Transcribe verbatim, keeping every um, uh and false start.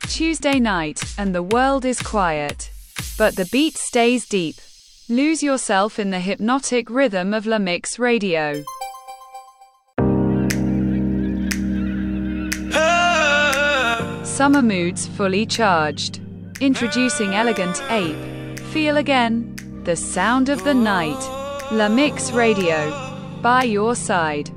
Tuesday night, and the world is quiet. But the beat stays deep. Lose yourself in the hypnotic rhythm of La Mix Radio. Summer moods fully charged. Introducing Elegant Ape. Feel again the sound of the night. La Mix Radio. By your side.